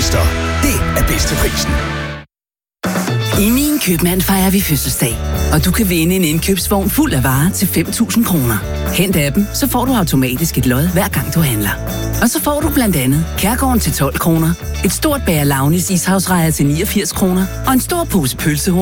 Øster. Det er bedste prisen. I Min Købmand fejrer vi fødselsdag, og du kan vinde en indkøbsvogn fuld af varer til 5.000 kroner. Hent appen, så får du automatisk et lod hver gang du handler. Og så får du blandt andet Kærgården til 12 kroner, et stort bager Launis ishavsrejer til 89 kroner og en stor pose pølsehorn